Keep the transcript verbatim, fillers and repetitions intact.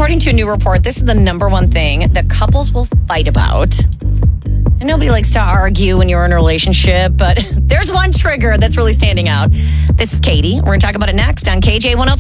according to a new report, this is the number one thing that couples will fight about. And nobody likes to argue when you're in a relationship, but there's one trigger that's really standing out. This is Katie. We're going to talk about it next on K J one oh three.